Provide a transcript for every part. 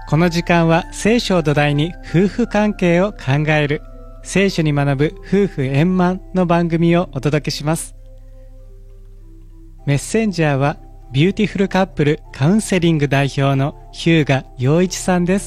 この時間は聖書を土台に夫婦関係を考える聖書に学ぶ夫婦円満の番組をお届けします。メッセンジャーはビューティフルカップルカウンセリング代表の日向陽一さんです。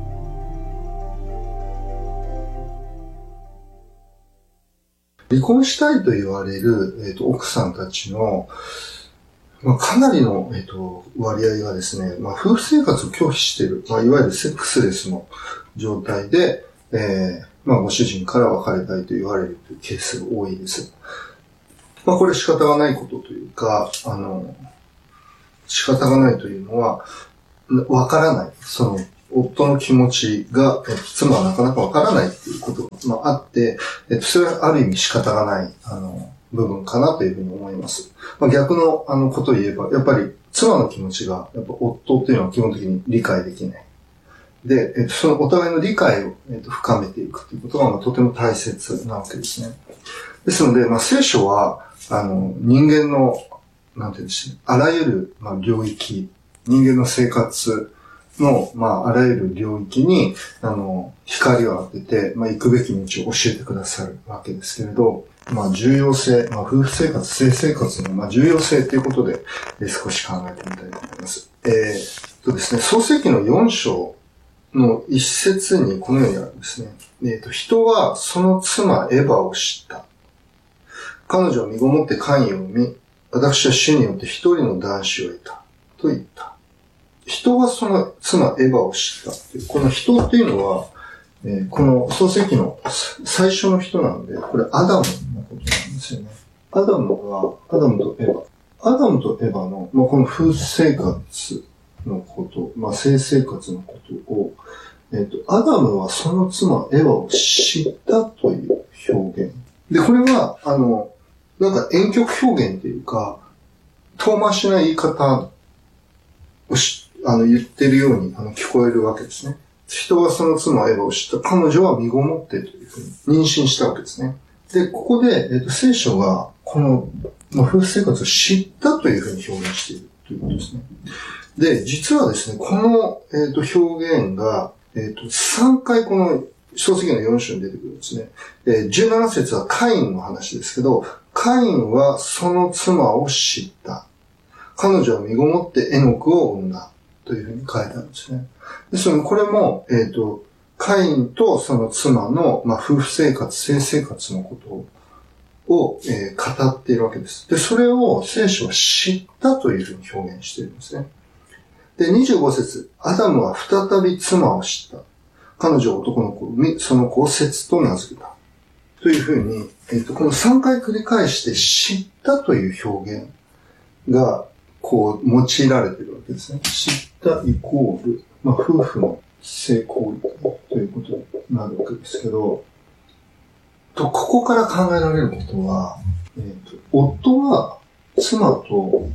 離婚したいと言われる、奥さんたちの、かなりの、割合がですね、夫婦生活を拒否している、いわゆるセックスレスの状態で、ご主人から別れたいと言われるというケースが多いです。これ仕方がないことというか、仕方がないというのは、わからない。その、夫の気持ちが、妻はなかなかわからないっていうことが、あって、それはある意味仕方がない、部分かなというふうに思います。逆の、ことを言えば、やっぱり妻の気持ちが、やっぱ夫っていうのは基本的に理解できない。で、そのお互いの理解を、深めていくということが、とても大切なわけですね。ですので、聖書は、人間の、なんていうんですね、あらゆる、領域、人間の生活の、あらゆる領域に、光を当てて、行くべき道を教えてくださるわけですけれど、重要性、夫婦生活、性生活の、重要性ということで、少し考えてみたいと思います。ですね、創世記の4章の一節にこのようにあるんですね。人はその妻エヴァを知った。彼女を身ごもってカインを見、私は主によって一人の男子を得た。と言った。人はその妻エヴァを知ったっていう。この人っていうのは、この創世記の最初の人なんで、これアダムのことなんですよね。アダムとエヴァの、この夫婦生活のこと、性生活のことを、アダムはその妻エヴァを知ったという表現。で、これは、婉曲表現というか、遠回しな言い方を言ってるように聞こえるわけですね。人はその妻エヴァを知った。彼女は身ごもってというふうに妊娠したわけですね。で、ここで、聖書がこの、夫婦生活を知ったというふうに表現しているということですね。で、実はですね、この、表現が、3回この創世記の4章に出てくるんですね。17節はカインの話ですけど、カインはその妻を知った。彼女は身ごもってエノクを産んだ。というふうに書いてあるんですね。ですので、これも、カインとその妻の、夫婦生活、性生活のことを、語っているわけです。で、それを聖書は知ったというふうに表現しているんですね。で、25節、アダムは再び妻を知った。彼女は男の子を産み、その子をセツと名付けた。というふうに、この3回繰り返して知ったという表現が、用いられているわけですね。知ったイコール、夫婦の性行為ということになるわけですけど、ここから考えられることは、夫は妻を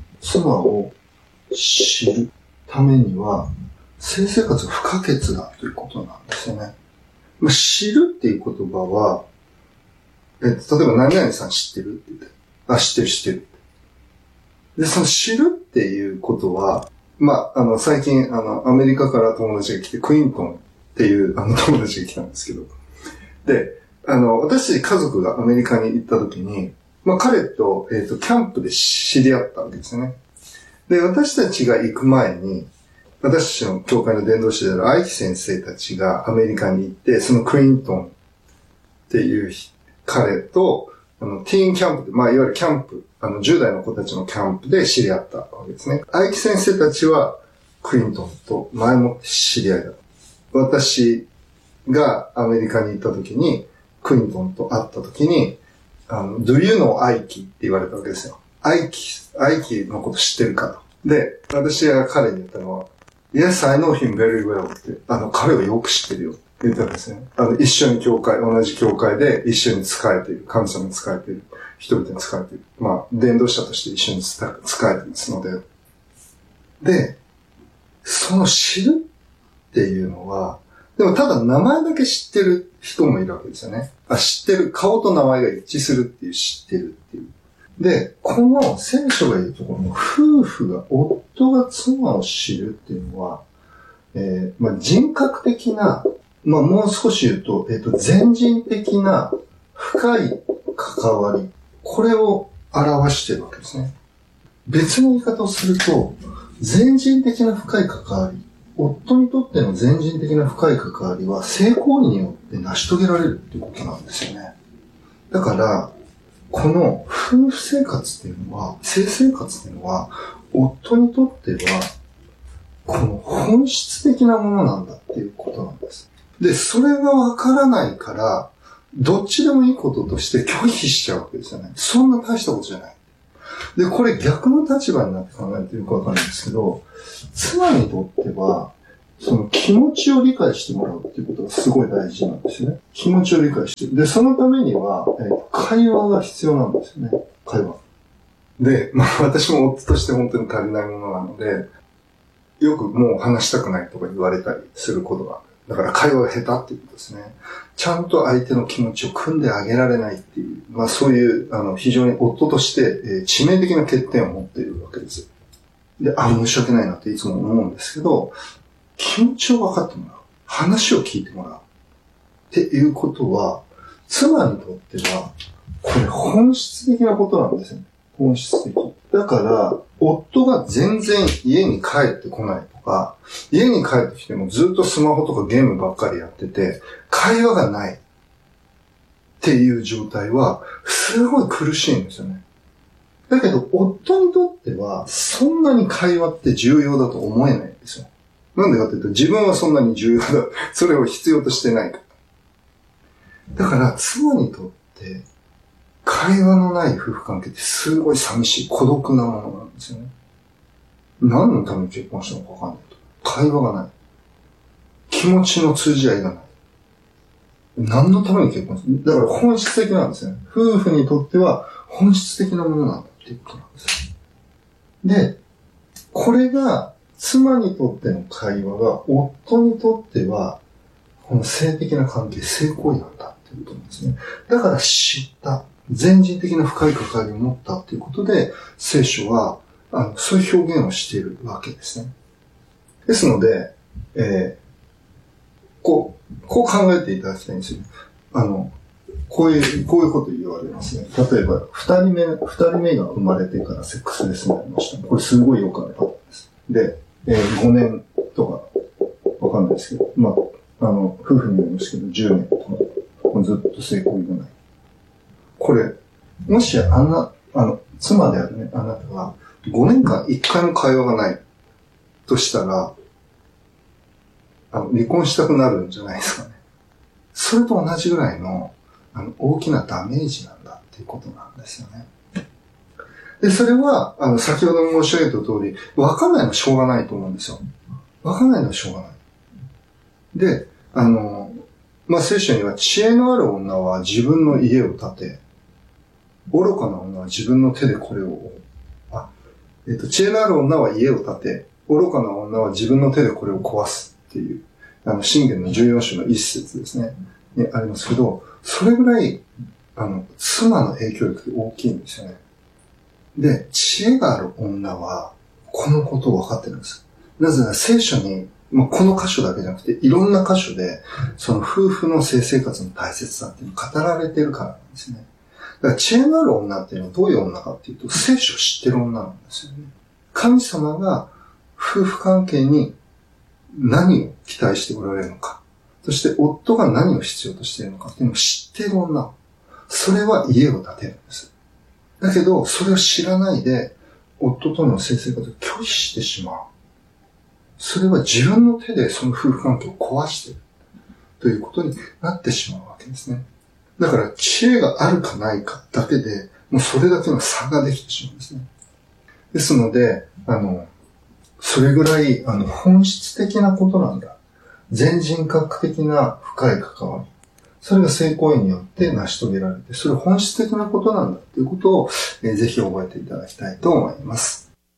知るためには、性生活が不可欠だということなんですよね。知るっていう言葉は、例えば何々さん知ってるって言って、知ってる。で、その知るっていうことは、最近、アメリカから友達が来て、クイントンっていう友達が来たんですけど、で、私家族がアメリカに行った時に、彼と、キャンプで知り合ったわけですね。で、私たちが行く前に、私たちの教会の伝道師である愛希先生たちがアメリカに行って、そのクイントンっていう彼と、ティーンキャンプで、いわゆるキャンプ、10代の子たちのキャンプで知り合ったわけですね。愛希先生たちは、クリントンと前もって知り合いだった。私がアメリカに行った時に、クリントンと会った時に、Do you know 愛希って言われたわけですよ。愛希のこと知ってるかと。で、私が彼に言ったのは、Yes, I know him very well って、彼をよく知ってるよ。言ったんですね。一緒に同じ教会で一緒に仕えている。神様に仕えている。人々に仕えている。伝道者として一緒に仕えていますので。で、その知るっていうのは、でもただ名前だけ知ってる人もいるわけですよね。知ってる。顔と名前が一致するっていう知ってるっていう。で、この聖書が言うところの夫婦が、夫が妻を知るっていうのは、 人格的な、もう少し言うと、全人的な深い関わり、これを表しているわけですね。別の言い方をすると、全人的な深い関わり、夫にとっての全人的な深い関わりは性行為によって成し遂げられるっていうことなんですよね。だから、この夫婦生活っていうのは、性生活っていうのは、夫にとっては、この本質的なものなんだっていうことなんです。で、それがわからないから、どっちでもいいこととして拒否しちゃうわけですよね。そんな大したことじゃない。で、これ逆の立場になって考えるとよくわかるんですけど、妻にとっては、その気持ちを理解してもらうっていうことがすごい大事なんですよね。気持ちを理解して。で、そのためには、会話が必要なんですよね。会話。で、私も夫として本当に足りないものなので、よくもう話したくないとか言われたりすることがある。だから会話が下手っていうことですね。ちゃんと相手の気持ちを汲んであげられないっていう、そういう、非常に夫として、致命的な欠点を持っているわけです。で、申し訳ないなっていつも思うんですけど、気持ちを分かってもらう。話を聞いてもらう。っていうことは、妻にとっては、これ本質的なことなんですよね。本質的。だから、夫が全然家に帰ってこないとか、家に帰ってきてもずっとスマホとかゲームばっかりやってて、会話がないっていう状態は、すごい苦しいんですよね。だけど、夫にとっては、そんなに会話って重要だと思えないんですよ。なんでかっていうと、自分はそんなに重要だ。それを必要としてないから。だから、妻にとって、会話のない夫婦関係ってすごい寂しい、孤独なものなんですよね。何のために結婚したのかわかんないと。会話がない。気持ちの通じ合いがない。何のために結婚する？だから本質的なんですよね。夫婦にとっては本質的なものなんだっていうことなんですよ。で、これが妻にとっての会話が夫にとってはこの性的な関係、性行為なんだっていうことなんですね。だから知った。全人的な深い関わりを持ったっていうことで、聖書は、そういう表現をしているわけですね。ですので、こう考えていただきたいんですよ。こういうこと言われますね。例えば、二人目が生まれてからセックスレスになりました。これすごいよくあるパターンです。で、5年とか、わかんないですけど、夫婦によりますけど、10年とか、ずっと性行為がない。これ、もし妻であるね、あなたが5年間1回も会話がないとしたら、離婚したくなるんじゃないですかね。それと同じぐらいの、大きなダメージなんだっていうことなんですよね。で、それは、先ほど申し上げた通り、わかんないのはしょうがないと思うんですよ。わかんないのはしょうがない。で、聖書には知恵のある女は自分の家を建て、愚かな女は自分の手でこれを追う。知恵のある女は家を建て、愚かな女は自分の手でこれを壊すっていう、箴言の14章の一節ですね。にありますけど、それぐらい、妻の影響力って大きいんですよね。で、知恵がある女は、このことを分かってるんです。なぜなら聖書に、この箇所だけじゃなくて、いろんな箇所で、その夫婦の性生活の大切さっていうのが語られてるからなんですね。だから知恵のある女っていうのはどういう女かっていうと、聖書を知ってる女なんですよね。神様が夫婦関係に何を期待しておられるのか、そして夫が何を必要としているのかっていうのを知っている女。それは家を建てるんです。だけど、それを知らないで、夫との性生活を拒否してしまう。それは自分の手でその夫婦関係を壊しているということになってしまうわけですね。だから知恵があるかないかだけで、もうそれだけの差ができてしまうんですね。ですので、それぐらい、本質的なことなんだ。全人格的な深い関わり。それが性行為によって成し遂げられて、それ本質的なことなんだということを、ぜひ覚えていただきたいと思います。